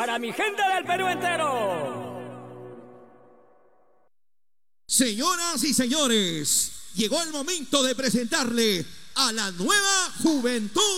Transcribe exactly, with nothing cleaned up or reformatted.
para mi gente del Perú entero. Señoras y señores, llegó el momento de presentarle a la nueva juventud